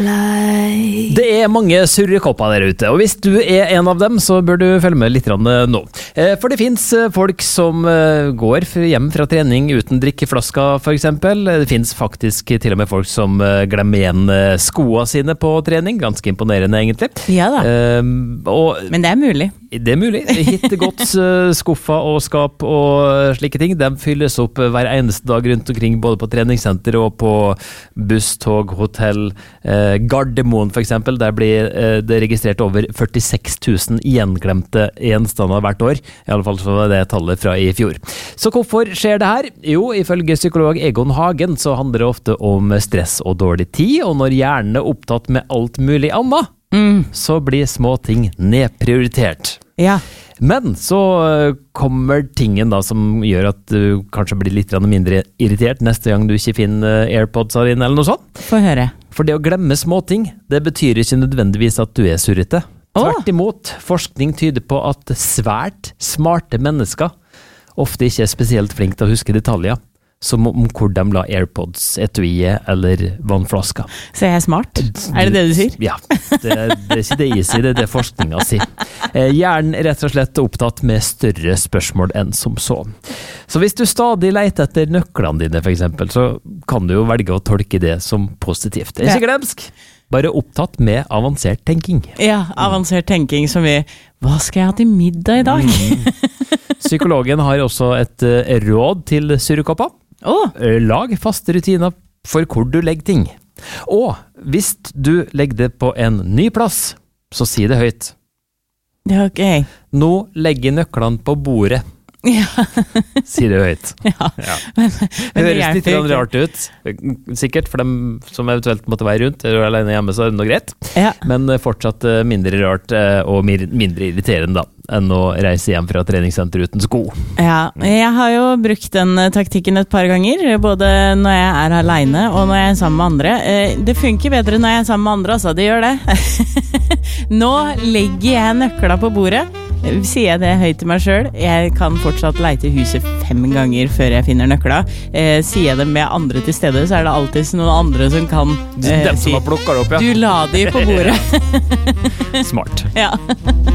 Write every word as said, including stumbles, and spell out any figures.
Det er mange surrekopper der ute, og hvis du er en av dem, så bør du følge med litt nå. For det finnes folk som går hjem fra trening uten drikkeflasker, for eksempel. Det finnes faktisk til og med folk som glemmer igjen skoene sine på trening. Ganske imponerende, egentlig. Ja da, og men det er mulig. Det er mulig. Hittegods, skuffer og skap og slike ting, de fylles opp hver eneste dag rundt omkring, både på treningssenter og på buss, tog, hotell. Gardermoen for eksempel, der blir det registrert over førtiseks tusen gjenglemte gjenstander hvert år. I alle fall så var det tallet fra i fjor. Så hvorfor skjer det her? Jo, ifølge psykolog Egon Hagen så handler det ofte om stress og dårlig tid, og når hjernen er opptatt med alt mulig annet, mm. så blir små ting nedprioritert. Ja. Men så kommer tingen da som gjør at du kanskje blir litt mindre irritert neste gang du ikke finner AirPods dine eller noe sånt. Få høre. For det å glemme små ting, det betyr ikke nødvendigvis at du er surrete. Tvert imot, forskning tyder på at svært smarte mennesker ofte ikke er spesielt flinke til å huske detaljer, som om hvor de la AirPods, etuiet eller vannflasker. Så jeg er smart? Er det det du sier? Ja, det, det er ikke det jeg sier, det er det forskningen sier. Hjernen er rett og slett opptatt med større spørsmål enn som så. Så hvis du stadig leter etter nøklene dine, for eksempel, så kan du jo velge å tolke det som positivt. Det er ikke glemsk, bare opptatt med avansert tenking. Ja, avansert tenking som vi, hva skal jeg ha til middag i dag? Mm. Psykologen har også et råd til surrekopper. Oh. Lag faste rutiner for hvor du legger ting. Og hvis du legger det på en ny plass, så si det høyt. Ja, ok. Nå legger jeg nøklene på bordet. Ja. Si det høyt. Ja. Ja. Men, men det høres litt rart ut, sikkert for dem som eventuelt måtte være rundt, eller alene hjemme, så er det noe greit. Ja. Men fortsatt mindre rart og mindre irriterende da, enn å reise hjem fra treningssenter uten sko. Ja, jeg har jo brukt den taktikken et par ganger, både når jeg er alene og når jeg er sammen med andre. Det funker bedre når jeg er sammen med andre, altså, det gjør det. Nå legger jeg nøkla på bordet. Sier jeg det høyt til meg selv, jeg kan fortsatt leite i huset fem ganger før jeg finner nøkla. Eh, sier jeg det med andre til stede, så er det alltid noen andre som kan eh, Dem si, som har plukket det opp, ja. Du la de på bordet. Smart. Ja.